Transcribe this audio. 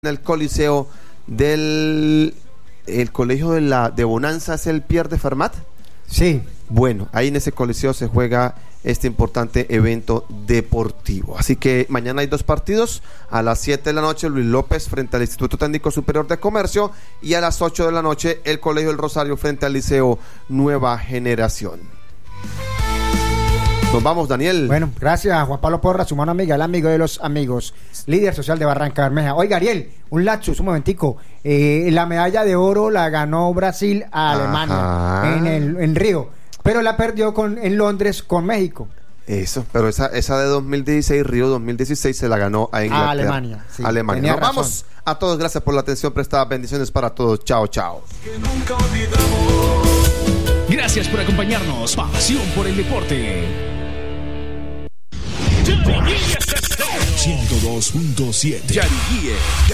en el Coliseo del el colegio de Bonanza, ¿es el Pierre de Fermat? Sí. Bueno, ahí en ese coliseo se juega este importante evento deportivo. Así que mañana hay 2 partidos. A las 7 de la noche, Luis López frente al Instituto Técnico Superior de Comercio. Y a las 8 de la noche, el Colegio del Rosario frente al Liceo Nueva Generación. Nos vamos, Daniel. Bueno, gracias a Juan Pablo Porras, su mano amiga, el amigo de los amigos, líder social de Barranca Bermeja. Oiga, Ariel, un lapsus, un momentico. La medalla de oro la ganó Brasil a Alemania en Río, pero la perdió en Londres con México. Eso, pero esa de 2016, Río 2016, se la ganó a Inglaterra. A Alemania. Sí, Alemania. Nos vamos a todos. Gracias por la atención prestada. Bendiciones para todos. Chao, chao. Gracias por acompañarnos. Pasión por el deporte. 102.7 Yariguíe.